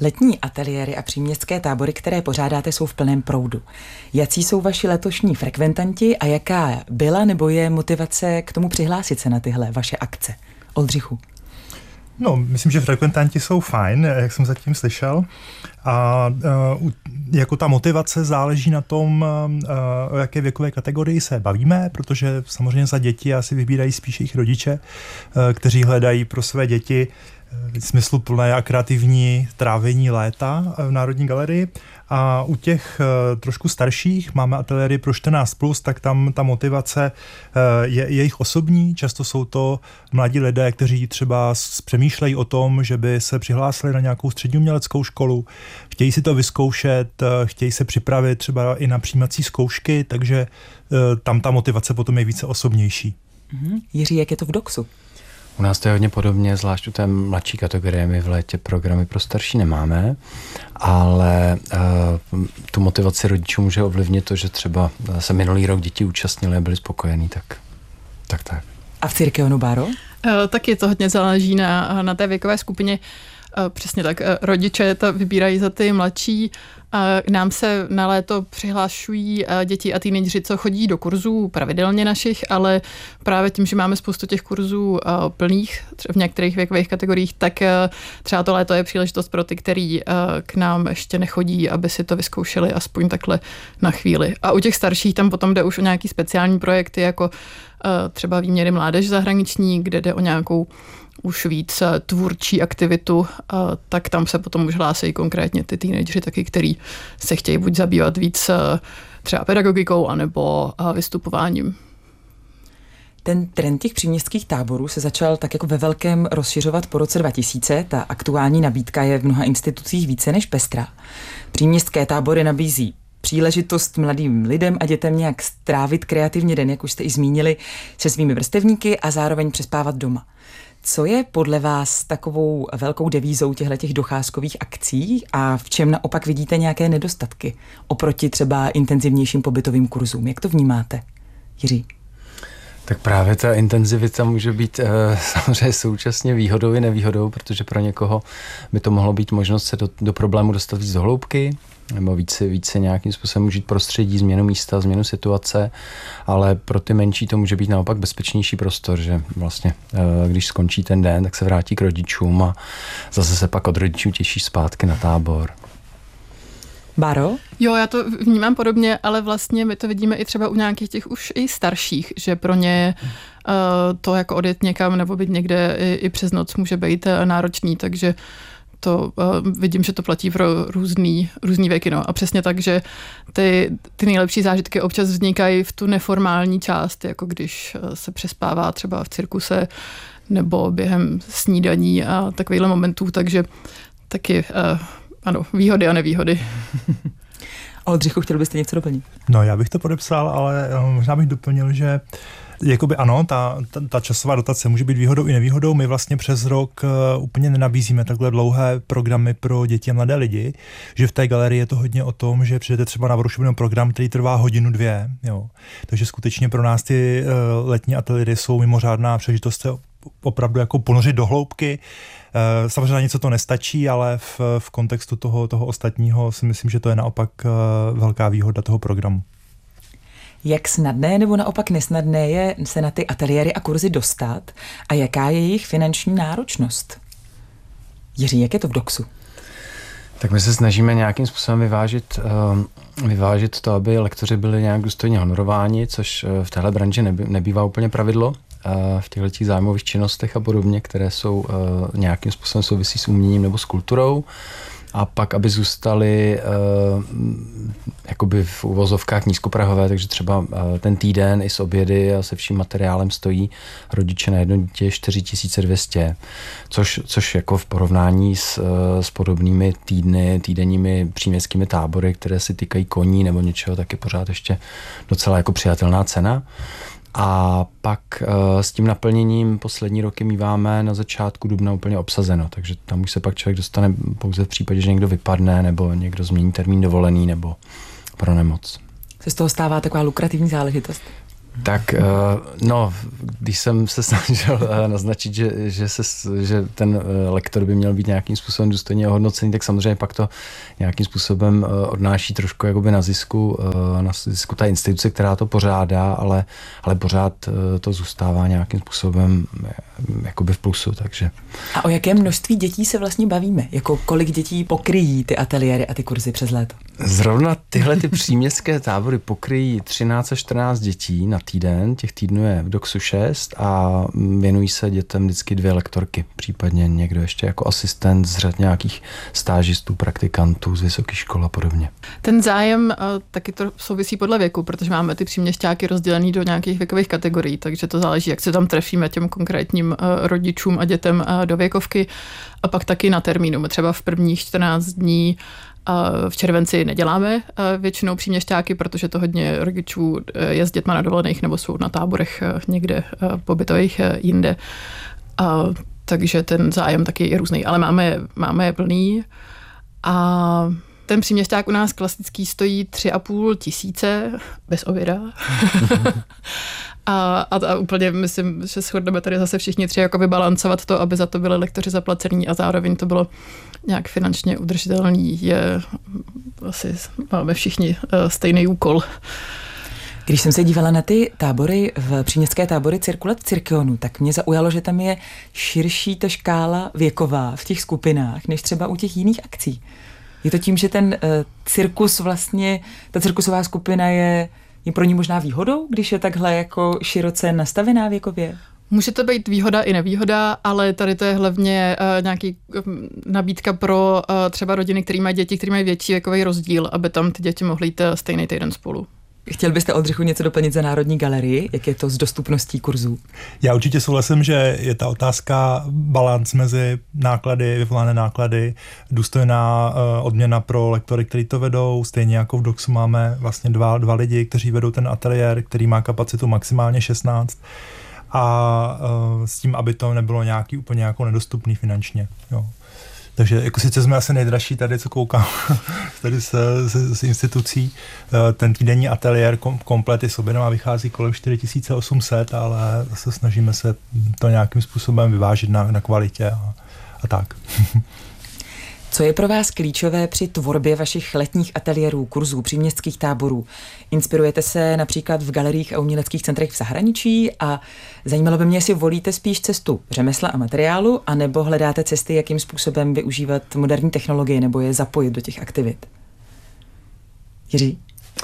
Letní ateliéry a příměstské tábory, které pořádáte, jsou v plném proudu. Jací jsou vaši letošní frekventanti a jaká byla nebo je motivace k tomu přihlásit se na tyhle vaše akce? Oldřichu. No, myslím, že frekventanti jsou fajn, jak jsem zatím slyšel. A jako ta motivace záleží na tom, o jaké věkové kategorii se bavíme, protože samozřejmě za děti asi vybírají spíš jejich rodiče, kteří hledají pro své děti smysluplné a kreativní trávení léta v Národní galerii. A u těch trošku starších máme ateliéry pro 14+, tak tam ta motivace je jejich osobní. Často jsou to mladí lidé, kteří třeba přemýšlejí o tom, že by se přihlásili na nějakou střední uměleckou školu, chtějí si to vyzkoušet, chtějí se připravit třeba i na přijímací zkoušky, takže tam ta motivace potom je více osobnější. Jiří, jak je to v DOXu? U nás to je hodně podobně, zvlášť u té mladší kategorie. My v létě programy pro starší nemáme, ale tu motivaci rodičů může ovlivnit to, že třeba se minulý rok děti účastnili a byli spokojení, tak. A v Cirkeonu, Báro? Taky to hodně záleží na té věkové skupině. Přesně tak. Rodiče to vybírají za ty mladší. K nám se na léto přihlašují děti a teenageři, co chodí do kurzů pravidelně našich, ale právě tím, že máme spoustu těch kurzů plných v některých věkových kategoriích, tak třeba to léto je příležitost pro ty, který k nám ještě nechodí, aby si to vyzkoušeli aspoň takhle na chvíli. A u těch starších tam potom jde už o nějaký speciální projekty, jako třeba výměry mládež zahraniční, kde jde o nějakou už víc tvůrčí aktivitu, tak tam se potom už hlásí konkrétně ty teenageři taky, který se chtějí buď zabývat víc třeba pedagogikou, anebo vystupováním. Ten trend těch příměstských táborů se začal tak jako ve velkém rozšiřovat po roce 2000. Ta aktuální nabídka je v mnoha institucích více než pestrá. Příměstské tábory nabízí příležitost mladým lidem a dětem nějak strávit kreativně den, jak už jste i zmínili, se svými vrstevníky a zároveň přespávat doma. Co je podle vás takovou velkou devízou těchto docházkových akcí a v čem naopak vidíte nějaké nedostatky oproti třeba intenzivnějším pobytovým kurzům? Jak to vnímáte, Jiří? Tak právě ta intenzivita může být samozřejmě současně výhodou i nevýhodou, protože pro někoho by to mohlo být možnost se do problému dostat víc do hloubky, nebo více nějakým způsobem užít prostředí, změnu místa, změnu situace, ale pro ty menší to může být naopak bezpečnější prostor, že vlastně, když skončí ten den, tak se vrátí k rodičům a zase se pak od rodičů těší zpátky na tábor. Báro? Jo, já to vnímám podobně, ale vlastně my to vidíme i třeba u nějakých těch už i starších, že pro ně to jako odjet někam nebo být někde i přes noc může být náročný, takže to vidím, že to platí pro různý věky. No. A přesně tak, že ty nejlepší zážitky občas vznikají v tu neformální část, jako když se přespává třeba v cirkuse nebo během snídaní a takovýchhle momentů, takže taky ano, výhody a nevýhody. Oldřichu, chtěl byste něco doplnit? No, já bych to podepsal, ale možná bych doplnil, že jakoby ano, ta časová dotace může být výhodou i nevýhodou. My vlastně přes rok úplně nenabízíme takhle dlouhé programy pro děti a mladé lidi, že v té galerii je to hodně o tom, že přijdete třeba na workshopný program, který trvá 1-2 hodiny. Jo. Takže skutečně pro nás ty letní ateliéry jsou mimořádná příležitost se opravdu jako ponořit do hloubky. Samozřejmě něco to nestačí, ale v kontextu toho ostatního si myslím, že to je naopak velká výhoda toho programu. Jak snadné nebo naopak nesnadné je se na ty ateliéry a kurzy dostat a jaká je jejich finanční náročnost? Jiří, jak je to v DOXu? Tak my se snažíme nějakým způsobem vyvážit to, aby lektoři byli nějak důstojně honorováni, což v téhle branži nebývá úplně pravidlo. V těchto zájmových činnostech a podobně, které jsou nějakým způsobem souvisí s uměním nebo s kulturou. A pak, aby zůstali jakoby v uvozovkách nízkoprahové, takže třeba ten týden i s obědy a se vším materiálem stojí rodiče na jedno dítě 4200, což jako v porovnání s podobnými týdenními příměstskými tábory, které si týkají koní nebo něčeho, tak je pořád ještě docela jako přijatelná cena. A pak s tím naplněním poslední roky míváme na začátku dubna úplně obsazeno, takže tam už se pak člověk dostane pouze v případě, že někdo vypadne nebo někdo změní termín dovolený nebo pro nemoc. Se z toho stává taková lukrativní záležitost? Tak, no, když jsem se snažil naznačit, že ten lektor by měl být nějakým způsobem důstojně ohodnocený, tak samozřejmě pak to nějakým způsobem odnáší trošku jakoby na zisku ta instituce, která to pořádá, ale pořád to zůstává nějakým způsobem jakoby v plusu, takže. A o jaké množství dětí se vlastně bavíme? Jako kolik dětí pokryjí ty ateliéry a ty kurzy přes léto? Zrovna tyhle ty příměstské tábory pokryjí 13 až 14 dětí na týden, těch týdnů je v DOXu 6 a věnují se dětem vždycky 2 lektorky, případně někdo ještě jako asistent z řad nějakých stážistů, praktikantů z vysokých škol a podobně. Ten zájem taky to souvisí podle věku, protože máme ty příměšťáky rozdělený do nějakých věkových kategorií, takže to záleží, jak se tam trefíme těm konkrétním rodičům a dětem do věkovky a pak taky na termínu. Třeba v prvních 14 dní v červenci neděláme většinou příměšťáky, protože to hodně rodičů je s dětma na dovolených nebo jsou na táborech někde pobytových jinde. Takže ten zájem taky je různý, ale máme je plný. A ten příměšťák u nás klasický stojí 3,5 tisíce bez oběda. A úplně myslím, že shodneme tady zase všichni 3 jako vybalancovat to, aby za to byli lektoři zaplacení a zároveň to bylo nějak finančně udržitelný. Asi máme všichni stejný úkol. Když jsem se dívala na ty tábory, v příměstské tábory Cirkulat Cirkeonu, tak mě zaujalo, že tam je širší ta škála věková v těch skupinách, než třeba u těch jiných akcí. Je to tím, že ten cirkus vlastně, ta cirkusová skupina je pro ní možná výhodou, když je takhle jako široce nastavená věkově? Může to být výhoda i nevýhoda, ale tady to je hlavně nějaký nabídka pro třeba rodiny, které mají děti, které mají větší věkový rozdíl, aby tam ty děti mohly jít stejný týden spolu. Chtěl byste, Oldřichu, něco doplnit za Národní galerii? Jak je to s dostupností kurzů? Já určitě souhlasím, že je ta otázka balanc mezi náklady, vyvolané náklady, důstojná odměna pro lektory, kteří to vedou. Stejně jako v DOXu máme vlastně dva lidi, kteří vedou ten ateliér, který má kapacitu maximálně 16. A s tím, aby to nebylo nějaký úplně jako nedostupný finančně. Jo. Takže jako sice jsme asi nejdražší tady, co koukám, tady z institucí. Ten týdenní ateliér komplet i s obědama vychází kolem 4800, ale zase snažíme se to nějakým způsobem vyvážit na kvalitě a tak. Co je pro vás klíčové při tvorbě vašich letních ateliérů, kurzů, příměstských táborů? Inspirujete se například v galeriích a uměleckých centrech v zahraničí a zajímalo by mě, jestli volíte spíš cestu řemesla a materiálu, anebo hledáte cesty, jakým způsobem využívat moderní technologie nebo je zapojit do těch aktivit? Jiří?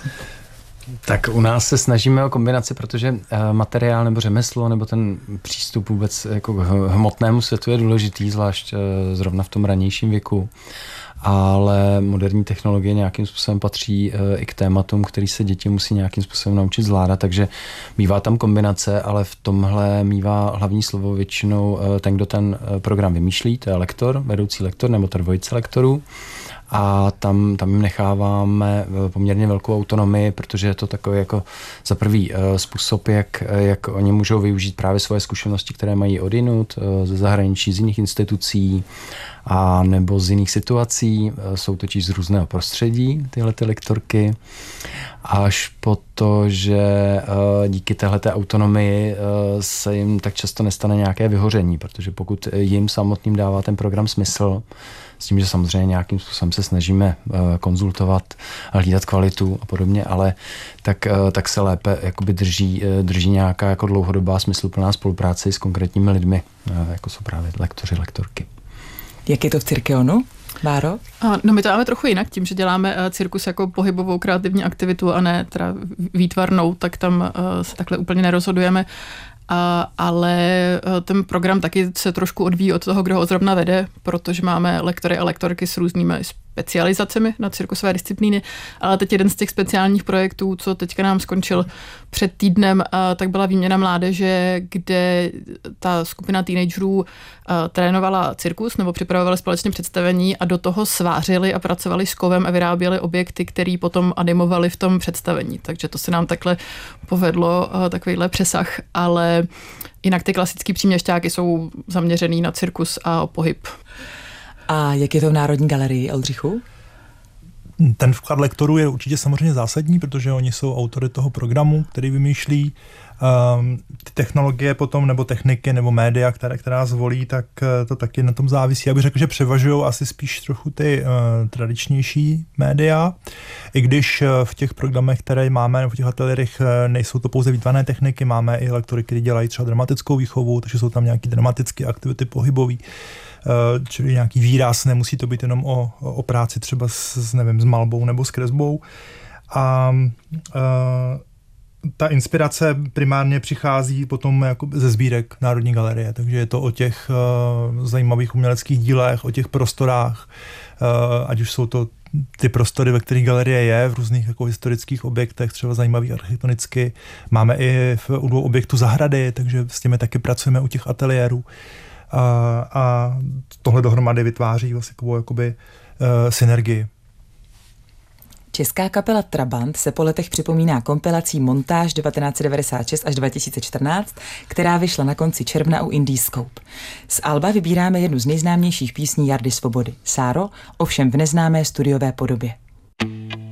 Tak u nás se snažíme o kombinaci, protože materiál nebo řemeslo nebo ten přístup vůbec jako k hmotnému světu je důležitý, zvlášť zrovna v tom ranějším věku. Ale moderní technologie nějakým způsobem patří i k tématům, který se děti musí nějakým způsobem naučit zvládat, takže bývá tam kombinace, ale v tomhle mívá hlavní slovo většinou ten, kdo ten program vymýšlí, to je lektor, vedoucí lektor nebo ta dvojice lektorů. A tam jim necháváme poměrně velkou autonomii, protože je to takový jako za prvý způsob, jak oni můžou využít právě svoje zkušenosti, které mají odinut, ze zahraničí, z jiných institucí a nebo z jiných situací. Jsou totiž z různého prostředí tyhle ty lektorky. Až po to, že díky téhleté autonomii se jim tak často nestane nějaké vyhoření, protože pokud jim samotným dává ten program smysl, s tím, že samozřejmě nějakým způsobem se snažíme konzultovat, hlídat kvalitu a podobně, ale tak se lépe jakoby drží nějaká jako dlouhodobá smysluplná spolupráce s konkrétními lidmi, jako jsou právě lektoři, lektorky. Jak je to v Cirkeonu, Báro? No my to máme trochu jinak, tím, že děláme cirkus jako pohybovou kreativní aktivitu a ne teda výtvarnou, tak tam se takhle úplně nerozhodujeme. Ale ten program taky se trošku odvíjí od toho, kdo ho zrovna vede, protože máme lektory a lektorky s různými specializacemi na cirkusové disciplíny, ale teď jeden z těch speciálních projektů, co teďka nám skončil před týdnem, tak byla výměna mládeže, kde ta skupina teenagerů trénovala cirkus nebo připravovali společně představení a do toho svářili a pracovali s kovem a vyráběli objekty, který potom animovali v tom představení. Takže to se nám takhle povedlo, takovýhle přesah, ale jinak ty klasické příměšťáky jsou zaměřený na cirkus a pohyb. A jak je to v Národní galerii, Oldřichu? Ten vklad lektorů je určitě samozřejmě zásadní, protože oni jsou autory toho programu, který vymýšlí. Ty technologie potom, nebo techniky, nebo média, která zvolí, tak to taky na tom závisí. Já bych řekl, že převažují asi spíš trochu ty tradičnější média, i když v těch programech, které máme, nebo v těch ateliérech, nejsou to pouze výtvarné techniky, máme i lektory, kteří dělají třeba dramatickou výchovu, takže jsou tam nějaké dramatické aktivity pohybové, čili nějaký výraz, nemusí to být jenom o práci třeba s malbou nebo s kresbou. A ta inspirace primárně přichází potom jako ze sbírek Národní galerie, takže je to o těch zajímavých uměleckých dílech, o těch prostorách, ať už jsou to ty prostory, ve kterých galerie je, v různých jako historických objektech, třeba zajímavých architektonicky. Máme i u 2 objektů zahrady, takže s těmi taky pracujeme u těch ateliérů. A tohle dohromady vytváří vlastně jakoby synergii. Česká kapela Trabant se po letech připomíná kompilací Montáž 1996 až 2014, která vyšla na konci června u Indiscope. Z alba vybíráme jednu z nejznámějších písní Jardy Svobody, Sáro, ovšem v neznámé studiové podobě.